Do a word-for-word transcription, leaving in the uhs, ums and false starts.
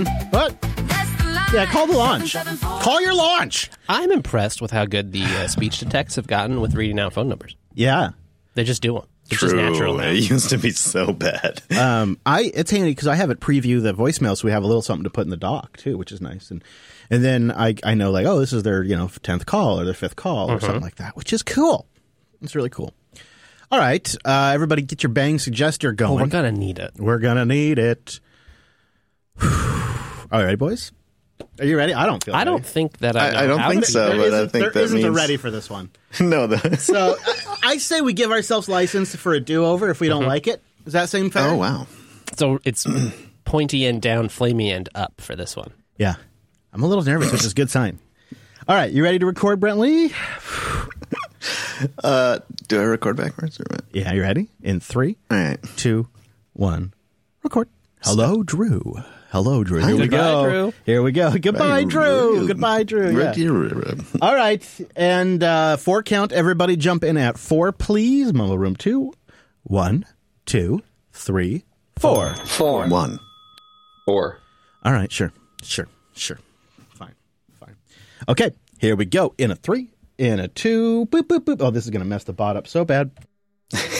What? Yeah, call the launch. Call your launch. I'm impressed with how good the uh, speech to text have gotten with reading out phone numbers. Yeah. They just do them. It's True. just natural now. It used to be so bad. Um, I it's handy because I have it preview the voicemail, so we have a little something to put in the doc too, which is nice. And and then I I know like, oh, this is their you know tenth call or their fifth call or Mm-hmm. something like that, which is cool. It's really cool. All right, uh, everybody, get your bang suggester going. Oh, we're going to need it. We're gonna need it. All right, boys. Are you ready? I don't feel. I ready. don't think that I, know I, I don't how think to- so, There but I isn't- think there that isn't means a ready for this one. no. The... So I, I say we give ourselves license for a do-over if we don't like it. Does that seem fair? Oh wow. So it's pointy end down, flamey end up for this one. Yeah. I'm a little nervous, which is a good sign. All right, you ready to record, Brent Lee? Uh, do I record backwards or what? Yeah, you ready? In three, All right. two, one, record. Hello, Drew. Hello, Drew. Here we Goodbye, go. Drew. Here we go. Goodbye, Bye, Drew. Drew. Goodbye, Drew. Right Yeah. here. All right, and uh, four count. Everybody jump in at four, please. Mumble room two. One, two, three, four. Four. One. Four. All right, sure, sure, sure. Fine, fine. Okay, here we go. In a three, in a two, boop, boop, boop. Oh, this is going to mess the bot up so bad.